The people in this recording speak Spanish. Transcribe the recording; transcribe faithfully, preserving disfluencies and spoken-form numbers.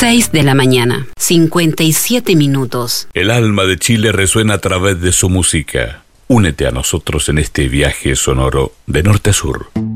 seis de la mañana, cincuenta y siete minutos. El alma de Chile resuena a través de su música. Únete a nosotros en este viaje sonoro de norte a sur.